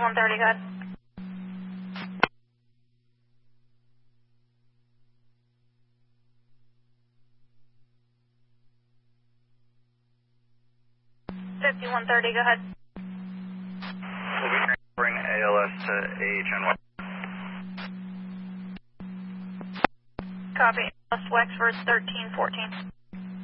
5130, go ahead. Go ahead. We'll be transferring ALS to AHNY. Copy. ALS Wexford 1314.